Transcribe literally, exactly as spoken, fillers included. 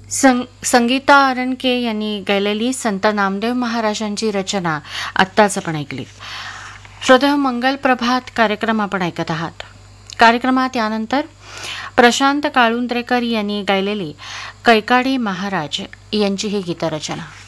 संग संगीता अरणके यांनी गायलेली संत नामदेव महाराजांची रचना आत्ताच आपण ऐकली. श्रोते, मंगल प्रभात कार्यक्रम आपण ऐकत आहात. कार्यक्रमात यानंतर प्रशांत काळुंद्रेकर यांनी गायलेली कैकाडी महाराज यांची ही गीतरचना.